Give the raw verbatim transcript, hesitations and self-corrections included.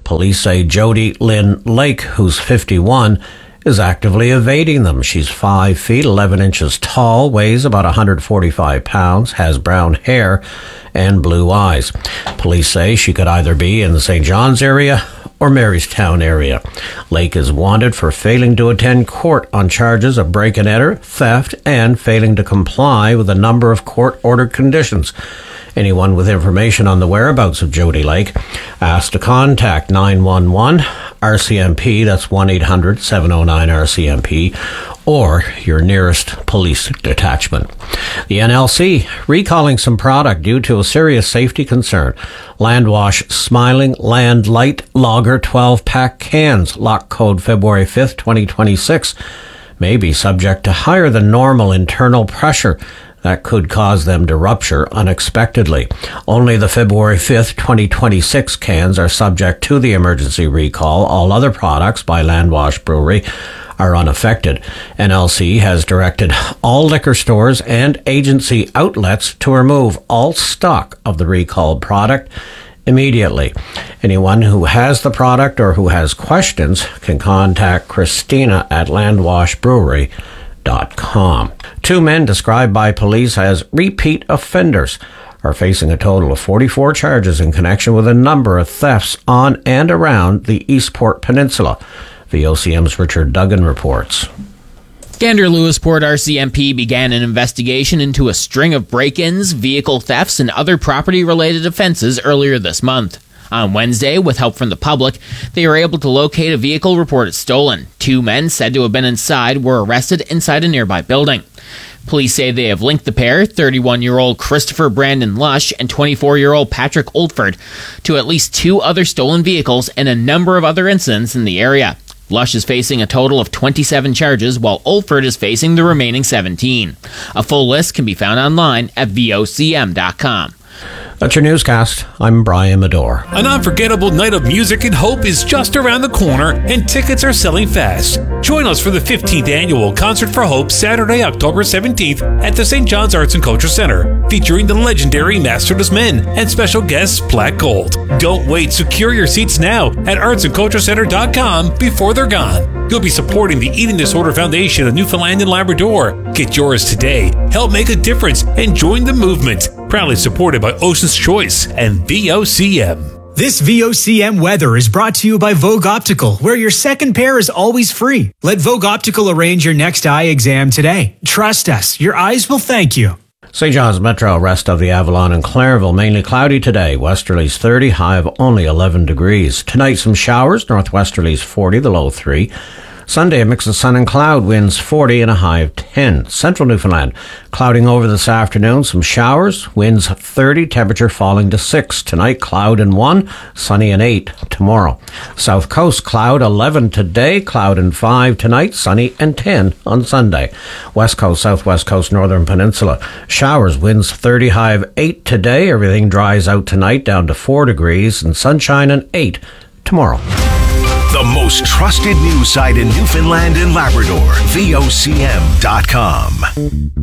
Police say Jody Lynn Lake, who's fifty-one, is actively evading them. She's five feet eleven inches tall, weighs about one hundred forty-five pounds, has brown hair and blue eyes. Police say she could either be in the Saint John's area or Marystown area. Lake is wanted for failing to attend court on charges of break-and-enter, theft, and failing to comply with a number of court-ordered conditions. Anyone with information on the whereabouts of Jody Lake asked to contact nine one one R C M P, that's one eight hundred seven oh nine R C M P, or your nearest police detachment. The N L C recalling some product due to a serious safety concern. Landwash Smiling Land Light Lager twelve-pack cans, lock code February fifth, twenty twenty-six, may be subject to higher than normal internal pressure that could cause them to rupture unexpectedly. Only the February fifth, twenty twenty-six cans are subject to the emergency recall. All other products by Landwash Brewery are unaffected. N L C has directed all liquor stores and agency outlets to remove all stock of the recalled product immediately. Anyone who has the product or who has questions can contact Christina at landwash brewery dot com. Two men described by police as repeat offenders are facing a total of forty-four charges in connection with a number of thefts on and around the Eastport Peninsula. V O C M's Richard Duggan reports. Gander Lewisport R C M P began an investigation into a string of break-ins, vehicle thefts, and other property-related offenses earlier this month. On Wednesday, with help from the public, they were able to locate a vehicle reported stolen. Two men said to have been inside were arrested inside a nearby building. Police say they have linked the pair, thirty-one-year-old Christopher Brandon Lush and twenty-four-year-old Patrick Oldford, to at least two other stolen vehicles and a number of other incidents in the area. Lush is facing a total of twenty-seven charges, while Oldford is facing the remaining seventeen. A full list can be found online at V O C M dot com. That's your newscast. I'm Brian Medore. An unforgettable night of music and hope is just around the corner, and tickets are selling fast. Join us for the fifteenth Annual Concert for Hope, Saturday, October seventeenth at the Saint John's Arts and Culture Center, featuring the legendary Masterless Men and special guests Black Gold. Don't wait. Secure your seats now at arts and culture center dot com before they're gone. You'll be supporting the Eating Disorder Foundation of Newfoundland and Labrador. Get yours today. Help make a difference and join the movement. Proudly supported by Ocean's Choice and V O C M. This V O C M weather is brought to you by Vogue Optical, where your second pair is always free. Let Vogue Optical arrange your next eye exam today. Trust us, your eyes will thank you. Saint John's Metro, rest of the Avalon and Clairville, mainly cloudy today. Westerlies thirty, high of only eleven degrees. Tonight some showers, northwesterlies forty, the low three. Sunday, a mix of sun and cloud, winds forty and a high of ten. Central Newfoundland, clouding over this afternoon, some showers, winds thirty, temperature falling to six. Tonight, cloud and one, sunny and eight tomorrow. South Coast, cloud eleven today, cloud and five tonight, sunny and ten on Sunday. West Coast, Southwest Coast, Northern Peninsula, showers, winds thirty, high of eight today. Everything dries out tonight, down to four degrees, and sunshine and eight tomorrow. The most trusted news site in Newfoundland and Labrador, V O C M dot com.